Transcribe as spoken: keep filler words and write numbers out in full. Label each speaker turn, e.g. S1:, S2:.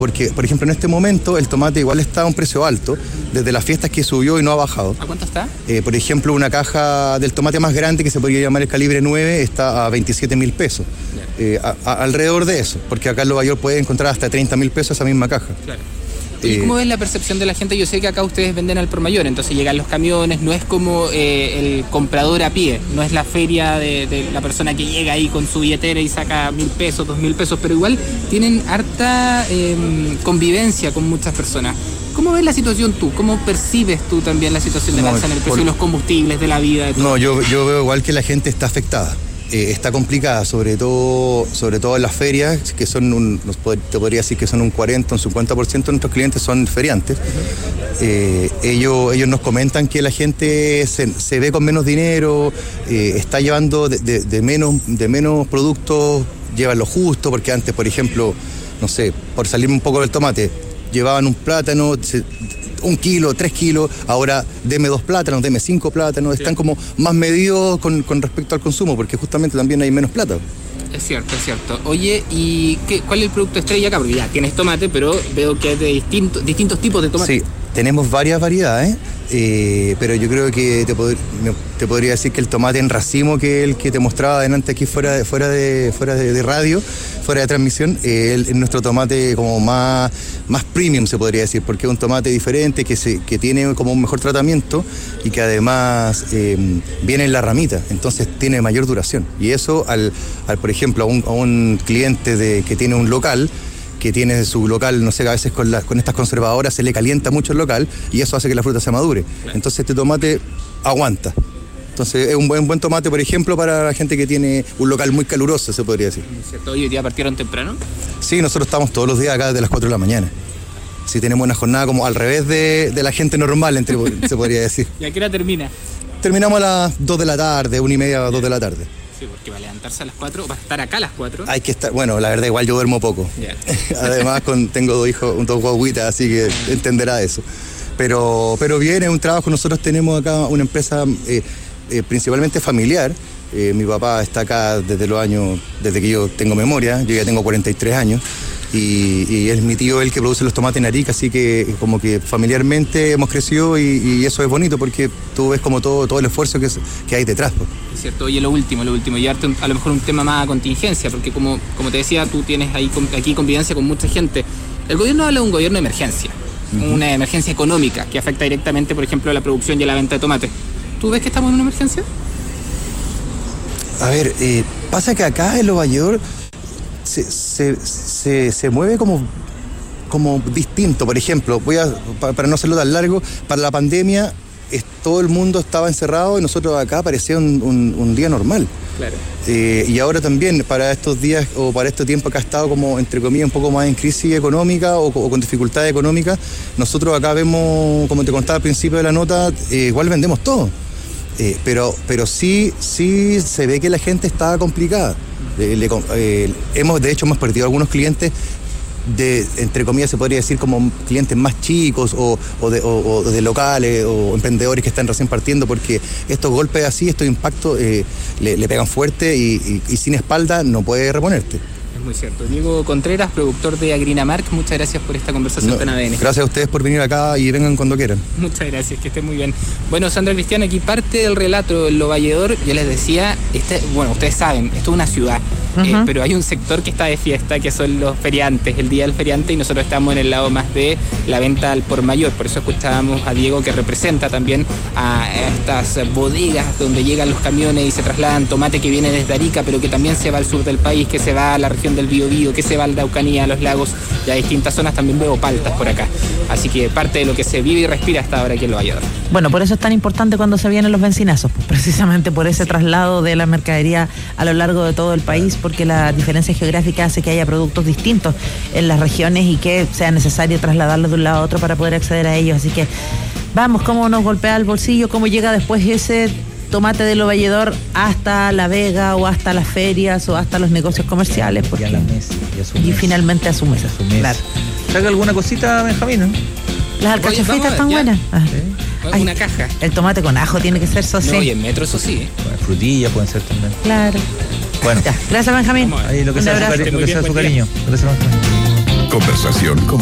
S1: Porque, por ejemplo, en este momento el tomate igual está a un precio alto, desde las fiestas que subió y no ha bajado.
S2: ¿A cuánto está?
S1: Eh, por ejemplo, una caja del tomate más grande, que se podría llamar el calibre nueve, está a veintisiete mil pesos. Eh, a, a, alrededor de eso, porque acá en Nueva York puede encontrar hasta treinta mil pesos esa misma caja.
S2: Claro. ¿Y cómo es la percepción de la gente? Yo sé que acá ustedes venden al por mayor, entonces llegan los camiones, no es como eh, el comprador a pie, no es la feria de, de la persona que llega ahí con su billetera y saca mil pesos, dos mil pesos, pero igual tienen harta eh, convivencia con muchas personas. ¿Cómo ves la situación tú? ¿Cómo percibes tú también la situación de la alza en el precio por... de los combustibles, de la vida? De todo?
S1: No, yo, yo veo igual que la gente está afectada. Eh, está complicada, sobre todo sobre todo en las ferias, que son un, te podría decir que son un cuarenta, un cincuenta por ciento de nuestros clientes son feriantes. Eh, ellos, ellos nos comentan que la gente se, se ve con menos dinero, eh, está llevando de, de, de, menos, de menos productos, llevan lo justo, porque antes, por ejemplo, no sé, por salirme un poco del tomate, llevaban un plátano, se, un kilo, tres kilos, ahora deme dos plátanos, deme cinco plátanos, sí. Están como más medidos con, con respecto al consumo, porque justamente también hay menos plata.
S2: Es cierto, es cierto. Oye, ¿y qué, cuál es el producto estrella acá? Porque ya tienes tomate, pero veo que hay de distintos, distintos tipos de tomate.
S1: Sí, tenemos varias variedades, eh, pero yo creo que te, pod- te podría decir que el tomate en racimo, que es el que te mostraba adelante aquí fuera de, fuera de, fuera de, de radio, fuera de transmisión, eh, el, es nuestro tomate como más, más premium, se podría decir, porque es un tomate diferente, que, se, que tiene como un mejor tratamiento y que además eh, viene en la ramita, entonces tiene mayor duración. Y eso, al, al por ejemplo, a un, a un cliente de, que tiene un local, que tiene su local, no sé, a veces con, la, con estas conservadoras se le calienta mucho el local y eso hace que la fruta se madure. Claro. Entonces este tomate aguanta. Entonces es un buen, buen tomate, por ejemplo, para la gente que tiene un local muy caluroso, se podría decir.
S2: ¿Cierto? ¿Hoy día partieron temprano?
S1: Sí, nosotros estamos todos los días acá desde las cuatro de la mañana. Sí, tenemos una jornada como al revés de, de la gente normal, entre, se podría decir.
S2: ¿Y a qué hora termina?
S1: Terminamos a las dos de la tarde, una y media a dos de la tarde.
S2: Sí, porque va a levantarse a las cuatro, va a estar acá a las cuatro.
S1: Hay que estar, bueno, la verdad igual yo duermo poco. Yeah. Además con, tengo dos hijos, dos guaguitas, así que entenderá eso. Pero, pero bien, es un trabajo. Nosotros tenemos acá una empresa eh, eh, principalmente familiar. Eh, mi papá está acá desde los años, desde que yo tengo memoria, yo ya tengo cuarenta y tres años. Y, y es mi tío el que produce los tomates en Arica, así que como que familiarmente hemos crecido y, y eso es bonito porque tú ves como todo, todo el esfuerzo que, es, que hay detrás. Pues.
S2: Es cierto, oye, lo último, lo último, llevarte un, a lo mejor un tema más a contingencia, porque como, como te decía, tú tienes ahí aquí convivencia con mucha gente. El gobierno habla de un gobierno de emergencia, uh-huh. Una emergencia económica que afecta directamente, por ejemplo, a la producción y a la venta de tomates. ¿Tú ves que estamos en una emergencia?
S1: A ver, eh, pasa que acá en Nueva York Se, se, se, se mueve como, como distinto. Por ejemplo, voy a, para no hacerlo tan largo, para la pandemia es, todo el mundo estaba encerrado y nosotros acá parecía un, un, un día normal.
S2: Claro.
S1: Eh, y ahora también, para estos días o para este tiempo que ha estado como, entre comillas, un poco más en crisis económica o, o con dificultades económicas, nosotros acá vemos, como te contaba al principio de la nota, eh, igual vendemos todo. Eh, pero, pero sí, sí se ve que la gente está complicada. Eh, le, eh, hemos, de hecho, hemos perdido algunos clientes de, entre comillas, se podría decir como clientes más chicos o, o, de, o, o de locales o emprendedores que están recién partiendo, porque estos golpes así, estos impactos eh, le, le pegan fuerte y, y, y sin espalda no puede reponerte.
S2: Es muy cierto. Diego Contreras, productor de Agrinamark, muchas gracias por esta conversación
S1: no,
S2: con A D N.
S1: Gracias a ustedes por venir acá y vengan cuando quieran.
S2: Muchas gracias, que estén muy bien. Bueno, Sandra Cristian, aquí parte del relato del Lovalledor. Yo les decía, este, bueno, ustedes saben, esto es una ciudad, uh-huh. eh, pero hay un sector que está de fiesta, que son los feriantes, el día del feriante, y nosotros estamos en el lado más de la venta al por mayor. Por eso escuchábamos a Diego, que representa también a estas bodegas donde llegan los camiones y se trasladan tomate que viene desde Arica, pero que también se va al sur del país, que se va a la región del Biobío, que se va a la Araucanía, a los lagos y a distintas zonas. También veo paltas por acá, así que parte de lo que se vive y respira hasta ahora aquí en Lovalledor.
S3: Bueno, por eso es tan importante cuando se vienen los bencinazos, pues precisamente por ese sí. traslado de la mercadería a lo largo de todo el país, porque la diferencia geográfica hace que haya productos distintos en las regiones y que sea necesario trasladarlos de un lado a otro para poder acceder a ellos. Así que vamos, cómo nos golpea el bolsillo, cómo llega después ese tomate de Lovalledor hasta La Vega o hasta las ferias o hasta los negocios comerciales. Porque, y, a la mesa, y, a su y mes. finalmente a su mesa. A su mesa. Claro.
S4: ¿Saca alguna cosita, Benjamín?
S3: Las alcachofitas están buenas. Ah.
S2: ¿Sí? Ay, una caja.
S3: El tomate con ajo tiene que ser, eso sí.
S2: No, y en metro eso sí.
S4: Bueno, frutillas pueden ser también.
S3: Claro.
S4: Bueno.
S3: Ya. Gracias, Benjamín.
S4: Ahí lo que sea, su, cari- lo que sea su cariño. Gracias, Benjamín.
S5: conversación con